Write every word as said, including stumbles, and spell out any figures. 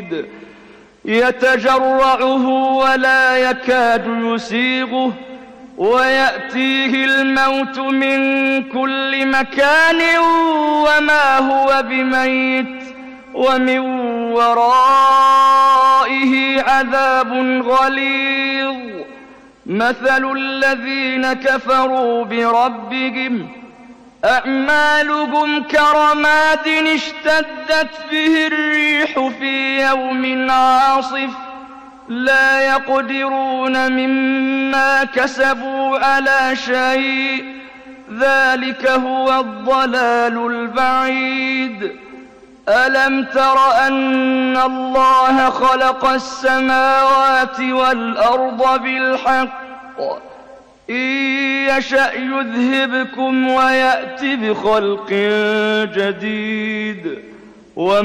شديد يتجرعه ولا يكاد يسيغه ويأتيه الموت من كل مكان وما هو بميت ومن ورائه عذاب غليظ. مثل الذين كفروا بربهم أعمالهم كرماد اشتدت به الريح في يوم عاصف لا يقدرون مما كسبوا على شيء ذلك هو الضلال البعيد. ألم تر أن الله خلق السماوات والأرض بالحق إن يشأ يذهبكم ويأت بخلق جديد